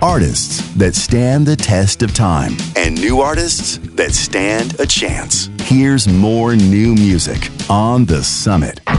Artists that stand the test of time and new artists that stand a chance. Here's more new music on The Summit.